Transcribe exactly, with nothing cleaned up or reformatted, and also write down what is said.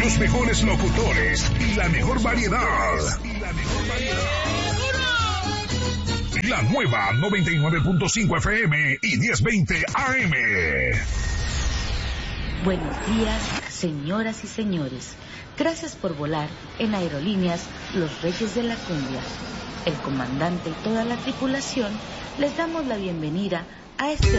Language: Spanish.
Los mejores locutores y la mejor variedad. Y la mejor variedad. La nueva noventa y nueve punto cinco F M y diez veinte A M. Buenos días, señoras y señores. Gracias por volar en Aerolíneas Los Reyes de la Cumbia. El comandante y toda la tripulación les damos la bienvenida a este